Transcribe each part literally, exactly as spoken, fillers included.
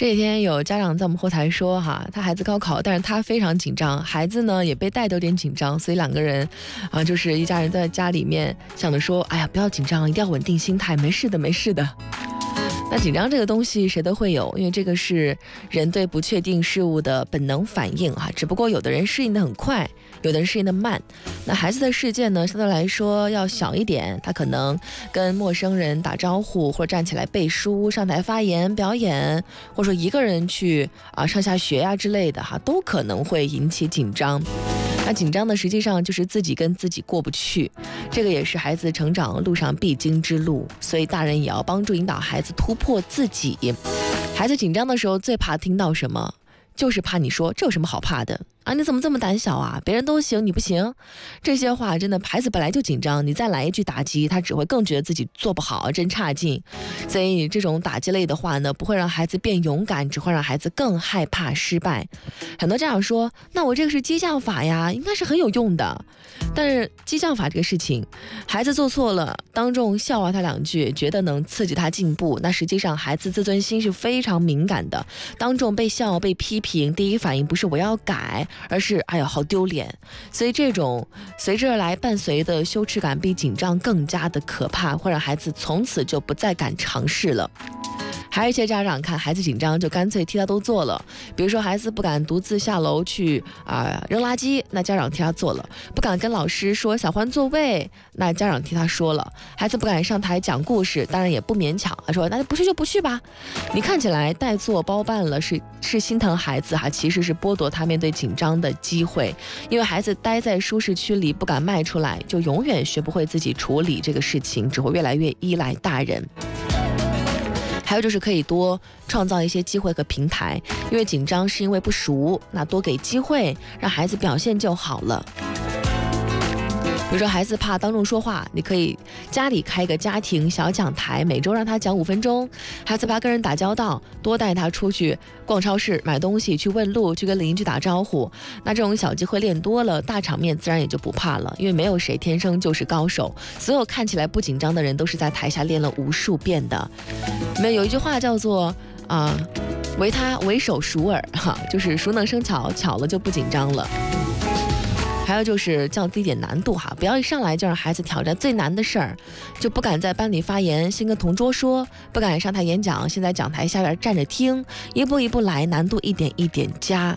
这几天有家长在我们后台说哈，他孩子高考，但是他非常紧张，孩子呢也被带得有点紧张，所以两个人啊，就是一家人在家里面想着说，哎呀，不要紧张，一定要稳定心态，没事的，没事的。那紧张这个东西谁都会有，因为这个是人对不确定事物的本能反应哈。只不过有的人适应的很快，有的人适应的慢。那孩子的世界呢，相对来说要小一点，他可能跟陌生人打招呼，或者站起来背书、上台发言、表演，或者说一个人去啊上下学呀之类的哈，都可能会引起紧张。那紧张的实际上就是自己跟自己过不去，这个也是孩子成长路上必经之路，所以大人也要帮助引导孩子突破自己。孩子紧张的时候最怕听到什么？就是怕你说这有什么好怕的啊？你怎么这么胆小啊？别人都行，你不行。这些话真的，孩子本来就紧张，你再来一句打击，他只会更觉得自己做不好，真差劲。所以这种打击类的话呢，不会让孩子变勇敢，只会让孩子更害怕失败。很多家长说，那我这个是激将法呀，应该是很有用的。但是激将法这个事情，孩子做错了，当众笑话他两句，觉得能刺激他进步，那实际上孩子自尊心是非常敏感的，当众被笑被批评，第一反应不是我要改，而是哎呀好丢脸。所以这种随之而来伴随的羞耻感比紧张更加的可怕，会让孩子从此就不再敢尝试了。还有一些家长看孩子紧张就干脆替他都做了，比如说孩子不敢独自下楼去啊、呃、扔垃圾，那家长替他做了；不敢跟老师说小换座位，那家长替他说了；孩子不敢上台讲故事，当然也不勉强，他说那不去就不去吧。你看起来代做包办了，是是心疼孩子哈，其实是剥夺他面对紧张的机会，因为孩子待在舒适区里不敢迈出来，就永远学不会自己处理这个事情，只会越来越依赖大人。还有就是可以多创造一些机会和平台，因为紧张是因为不熟，那多给机会让孩子表现就好了。比如说孩子怕当众说话，你可以家里开个家庭小讲台，每周让他讲五分钟。孩子怕跟人打交道，多带他出去逛超市买东西，去问路，去跟邻居打招呼。那这种小机会练多了，大场面自然也就不怕了，因为没有谁天生就是高手，所有看起来不紧张的人都是在台下练了无数遍的。没有有一句话叫做啊、呃，为他为手熟耳哈，就是熟能生巧，巧了就不紧张了。还有就是降低点难度哈，不要一上来就让孩子挑战最难的事儿，就不敢在班里发言，先跟同桌说，不敢上台演讲，先在讲台下边站着听，一步一步来，难度一点一点加。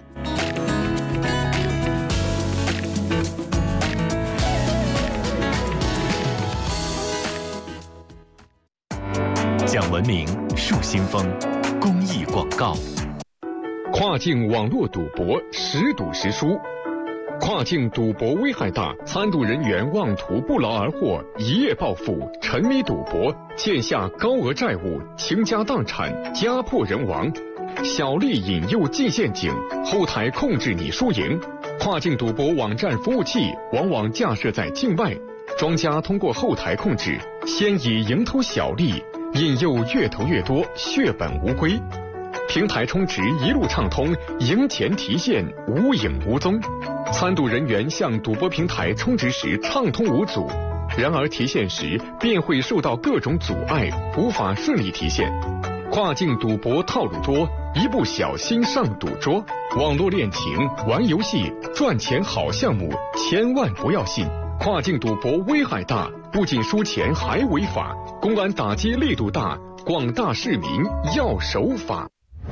讲文明树新风公益广告。 跨境网络赌博时赌时输，跨境赌博危害大，参赌人员妄图不劳而获，一夜暴富，沉迷赌博，欠下高额债务，倾家荡产，家破人亡。小利引诱进陷阱，后台控制你输赢。跨境赌博网站服务器往往架设在境外，庄家通过后台控制，先以蝇头小利引诱越投越多，血本无归。平台充值一路畅通，赢钱提现无影无踪。参赌人员向赌博平台充值时畅通无阻，然而提现时便会受到各种阻碍，无法顺利提现。跨境赌博套路多，一不小心上赌桌。网络恋情、玩游戏、赚钱好项目，千万不要信。跨境赌博危害大，不仅输钱还违法，公安打击力度大，广大市民要守法。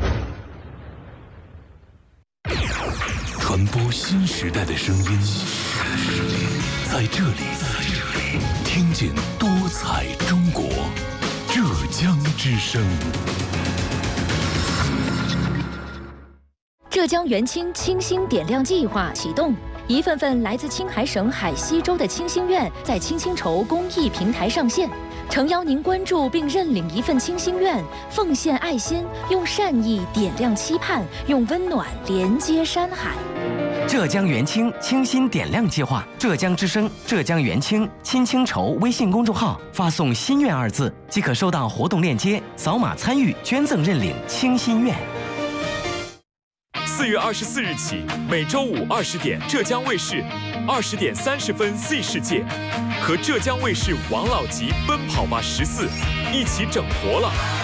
传播新时代的声音，在这里听见多彩中国，浙江之声。 浙江元清清新点亮计划启动，一份份来自青海省海西州的清心愿在青青筹公益平台上线，诚邀您关注并认领一份清心愿，奉献爱心，用善意点亮期盼，用温暖连接山海。 浙江元清清新点亮计划，浙江之声、浙江元清青青筹微信公众号发送“心愿”二字，即可收到活动链接，扫码参与捐赠认领清心愿。 四月二十四日起，每周五二十点，浙江卫视二十点三十分 Z 世界和浙江卫视王老吉奔跑吧十四一起整活了。